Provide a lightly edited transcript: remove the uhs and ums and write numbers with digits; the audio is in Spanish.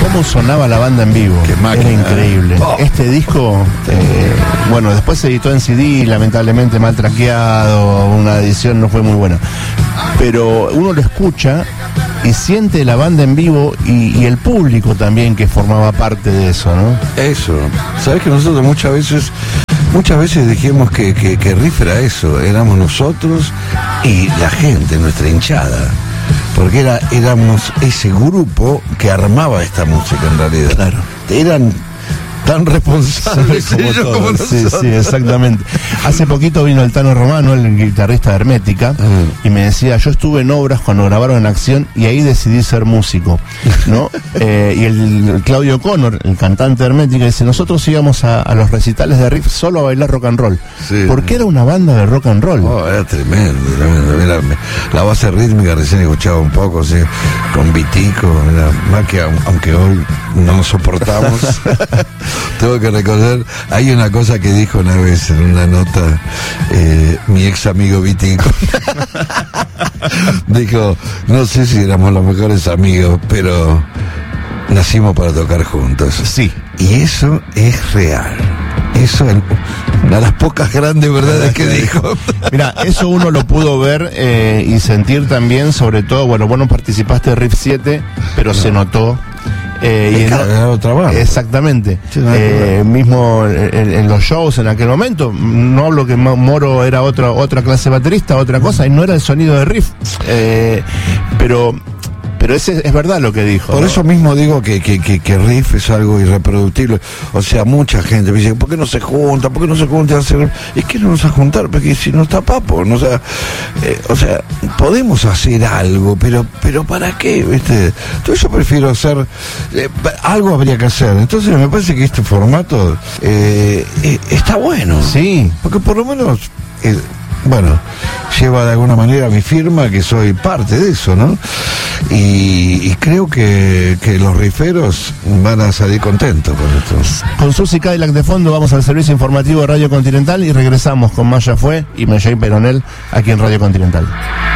cómo sonaba la banda en vivo. Qué máquina. Era increíble. Este disco, bueno, después se editó en CD, lamentablemente mal traqueado, una edición no fue muy buena. Pero uno lo escucha y siente la banda en vivo y el público también que formaba parte de eso, ¿no? Eso. Sabes que nosotros muchas veces dijimos que Riff era eso, éramos nosotros y la gente, nuestra hinchada. Porque éramos ese grupo que armaba esta música en realidad. Claro. Eran tan responsables como nosotros. Sí, sí, exactamente. Hace poquito vino el Tano Romano, el guitarrista de Hermética, y me decía, yo estuve en Obras cuando grabaron En Acción y ahí decidí ser músico, ¿no? Y el Claudio Connor, el cantante de Hermética, dice, nosotros íbamos a los recitales de Riff solo a bailar rock and roll. Sí. Porque era una banda de rock and roll. Oh, era tremendo. Era la base rítmica recién escuchaba un poco, ¿sí? Con Vitico, era más que aunque hoy no nos soportamos. Tengo que recordar, hay una cosa que dijo una vez en una nota mi ex amigo Vitico. Dijo, no sé si éramos los mejores amigos, pero nacimos para tocar juntos. Sí. Y eso es real. Eso es una de las pocas grandes verdades que dijo. Mira, eso uno lo pudo ver y sentir también, sobre todo, bueno, vos no participaste de Riff 7, pero no. Se notó. Exactamente. Sí, mismo en los shows en aquel momento, no hablo que Moro era otra clase baterista, otra cosa, y no era el sonido de Riff, pero ese es verdad lo que dijo. Por eso mismo digo que Riff es algo irreproductible. O sea, mucha gente me dice, ¿por qué no se junta? ¿Por qué no se junta? Es que no nos vamos a juntar, porque si no está Papo, ¿no? O sea, podemos hacer algo, pero ¿para qué? ¿Viste? Entonces yo prefiero hacer, algo habría que hacer. Entonces me parece que este formato está bueno. Sí. Porque por lo menos... bueno, lleva de alguna manera mi firma, que soy parte de eso, ¿no? Y creo que los riferos van a salir contentos con esto. Con Susi Cadillac de fondo vamos al servicio informativo de Radio Continental y regresamos con Maya Fue y Melley Peronel aquí en Radio Continental.